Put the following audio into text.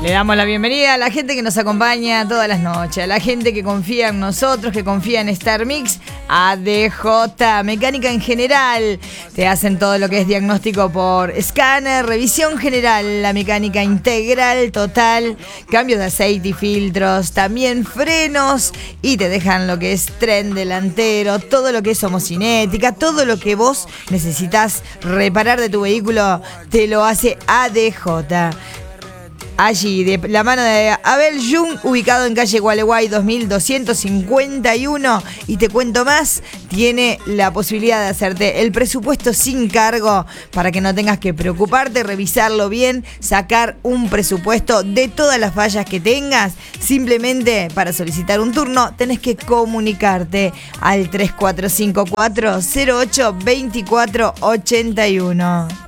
Le damos la bienvenida a la gente que nos acompaña todas las noches, a la gente que confía en nosotros, que confía en Star Mix, ADJ, Mecánica en General. Te hacen todo lo que es diagnóstico por escáner, revisión general, la mecánica integral, total, cambio de aceite y filtros, también frenos, y te dejan lo que es tren delantero, todo lo que es homocinética, todo lo que vos necesitas reparar de tu vehículo, te lo hace ADJ. Allí, de la mano de Abel Jung, ubicado en calle Gualeguay 2251. Y te cuento más, tiene la posibilidad de hacerte el presupuesto sin cargo para que no tengas que preocuparte, revisarlo bien, sacar un presupuesto de todas las fallas que tengas. Simplemente para solicitar un turno tenés que comunicarte al 3454 08 24 81.